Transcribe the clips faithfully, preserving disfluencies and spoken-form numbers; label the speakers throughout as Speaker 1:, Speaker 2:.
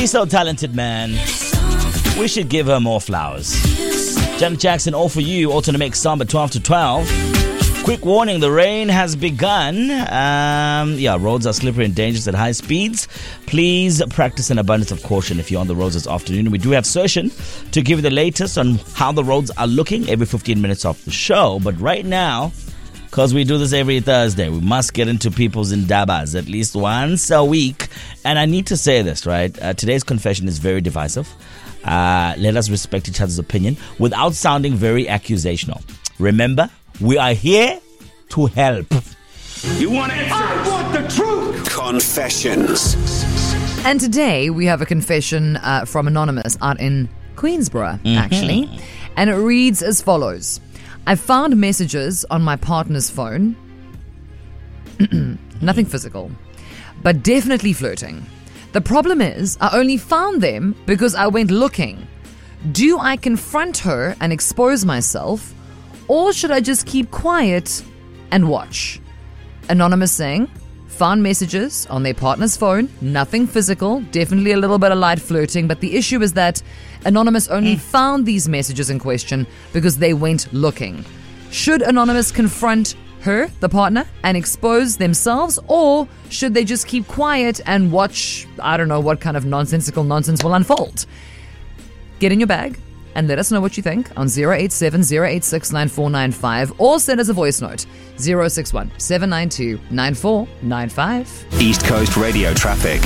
Speaker 1: She's so talented, man. We should give her more flowers. Janet Jackson, All For You, all to the mix, Samba twelve to twelve. Quick warning, the rain has begun. Um, yeah, roads are slippery and dangerous at high speeds. Please practice an abundance of caution if you're on the roads this afternoon. We do have Sershin to give you the latest on how the roads are looking every fifteen minutes of the show. But right now, because we do this every Thursday, we must get into people's indabas at least once a week. And I need to say this, right? Uh, today's confession is very divisive. Uh, let us respect each other's opinion without sounding very accusational. Remember, we are here to help.
Speaker 2: You want answers? I want the truth. Confessions.
Speaker 3: And today we have a confession uh, from Anonymous out in Queensborough, mm-hmm. actually. And it reads as follows. I found messages on my partner's phone. Nothing physical, but definitely flirting. The problem is I only found them because I went looking. Do I confront her and expose myself? Or should I just keep quiet and watch? Anonymous saying, found messages on their partner's phone, nothing physical, definitely a little bit of light flirting, but the issue is that Anonymous only mm. found these messages in question because they went looking. Should Anonymous confront her, the partner, and expose themselves, or should they just keep quiet and watch, I don't know, what kind of nonsensical nonsense will unfold? Get in your bag and let us know what you think on zero eight seven, zero eight six, nine four nine five or send us a voice note zero six one, seven nine two, nine four nine five.
Speaker 2: East Coast Radio traffic.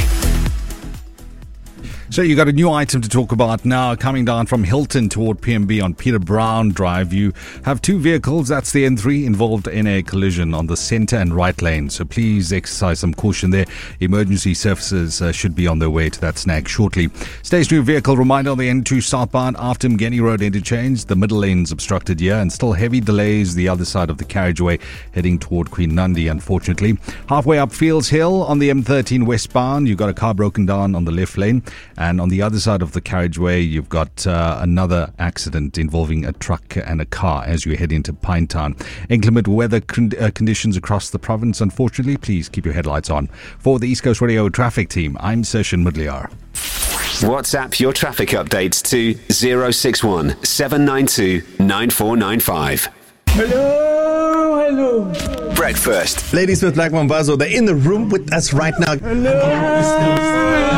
Speaker 4: So you got a new item to talk about now. Coming down from Hilton toward P M B on Peter Brown Drive, you have two vehicles, that's the N three, involved in a collision on the centre and right lane. So please exercise some caution there. Emergency services uh, should be on their way to that snag shortly. Stationary vehicle reminder on the N two southbound after Mgeni Road interchange. The middle lane's obstructed here and still heavy delays the other side of the carriageway heading toward Queen Nandi, unfortunately. Halfway up Fields Hill on the M thirteen westbound, you've got a car broken down on the left lane. And on the other side of the carriageway, you've got uh, another accident involving a truck and a car as you head into Pinetown. Inclement weather con- uh, conditions across the province, unfortunately. Please keep your headlights on. For the East Coast Radio traffic team, I'm Sershin Mudliar.
Speaker 2: WhatsApp your traffic updates to zero six one, seven nine two, nine four nine five.
Speaker 5: Hello, hello.
Speaker 2: Breakfast.
Speaker 5: Ladies with Black Mambazo, they're in the room with us right now. Hello.